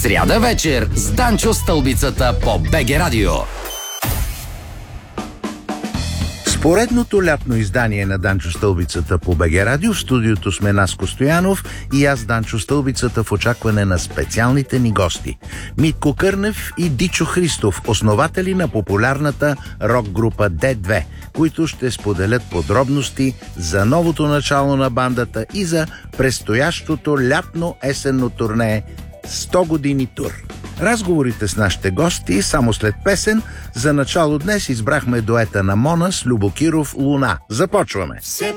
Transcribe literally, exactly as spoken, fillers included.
Сряда вечер с Данчо Стълбицата по БГ Радио. Поредното лятно издание на Данчо Стълбицата по БГ Радио. В студиото сме Наско Стоянов и аз, Данчо Стълбицата, в очакване на специалните ни гости. Митко Кърнев и Дичо Христов, основатели на популярната рок-група Д две, които ще споделят подробности за новото начало на бандата и за предстоящото лятно-есенно турне сто години тур. Разговорите с нашите гости само след песен. За начало днес избрахме дуета на Мона с Любо Киров «Луна». Започваме! Все